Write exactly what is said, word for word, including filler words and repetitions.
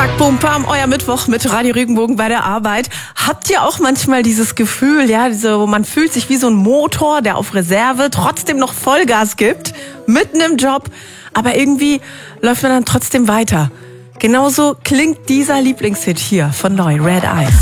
Zack, bum, pam, euer Mittwoch mit Radio Regenbogen bei der Arbeit. Habt ihr auch manchmal dieses Gefühl, ja, diese, wo man fühlt sich wie so ein Motor, der auf Reserve trotzdem noch Vollgas gibt, mitten im Job, aber irgendwie läuft man dann trotzdem weiter. Genauso klingt dieser Lieblingshit hier von Neu, Red Eyes.